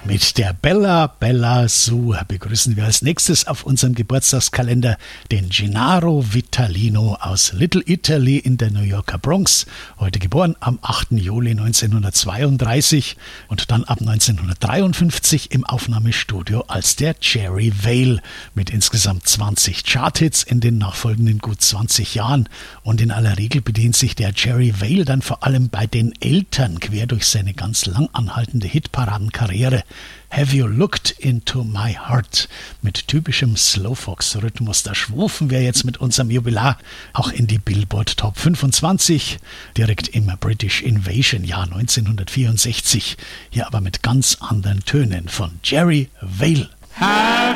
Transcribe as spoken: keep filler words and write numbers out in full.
Mit der Bella Bella Sue begrüßen wir als nächstes auf unserem Geburtstagskalender den Gennaro Vitalino aus Little Italy in der New Yorker Bronx, heute geboren am achten Juli neunzehnhundertzweiunddreißig und dann ab neunzehnhundertdreiundfünfzig im Aufnahmestudio als der Jerry Vale mit insgesamt zwanzig Charthits in den nachfolgenden gut zwanzig Jahren. Und in aller Regel bedient sich der Jerry Vale dann vor allem bei den Eltern quer durch seine ganz lang anhaltende Hitparadenkarriere. Have You Looked Into My Heart mit typischem Slowfox-Rhythmus. Da schwufen wir jetzt mit unserem Jubilar auch in die Billboard Top fünfundzwanzig, direkt im British Invasion Jahr neunzehnhundertvierundsechzig. Hier aber mit ganz anderen Tönen von Jerry Vale. Have